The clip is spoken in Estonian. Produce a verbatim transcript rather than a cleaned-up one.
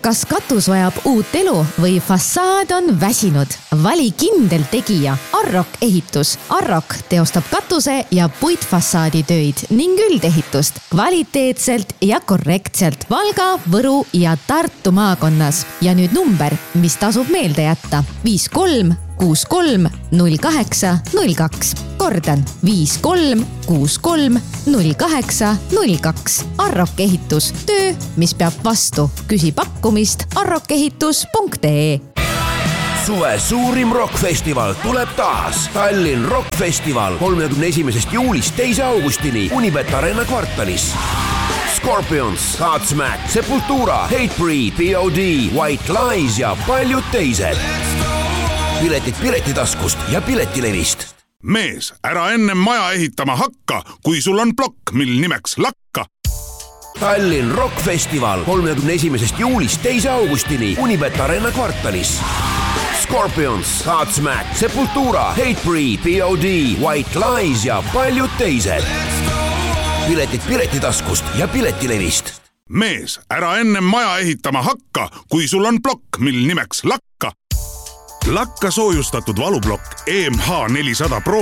Kas katus vajab uut elu või fassaad on väsinud? Vali kindel tegija Arrock ehitus. Arrock teostab katuse ja puitfassaadi töid ning üldehitust kvaliteetselt ja korrektselt Valga, Võru ja Tartu maakonnas. Ja nüüd number, mis tasub meelde jätta. viis kolm kuus kolm null kaheksa null kaks. Kordan viis kolm kuus kolm null kaheksa null kaks. Arrock ehitus. Töö, mis peab vastu. Küsi pakkumist arrokehitus punkt ee. Suve suurim rockfestival tuleb taas. Tallinn Rockfestival kolmekümne esimesest juulist teise augustini Unibet Arena kvartalis. Scorpions, Godsmack, Sepultura, Hatebreed, P O D, White Lies ja paljud teised. Piletid Piletitaskust ja Piletilevist. Mees, ära enne maja ehitama hakka, kui sul on plokk, mil nimeks Lakka. Tallinn Rockfestival kolmekümne esimesest juulist teise augustini Unibet Arena kvartalis. Scorpions, Godsmack, Sepultura, Hatebreed, P O D, White Lies ja paljud teised. Piletid Piletitaskust ja Piletilevist. Mees, ära enne maja ehitama hakka, kui sul on plokk, mil nimeks Lakka. Lakka soojustatud valuplokk E M H nelisada Pro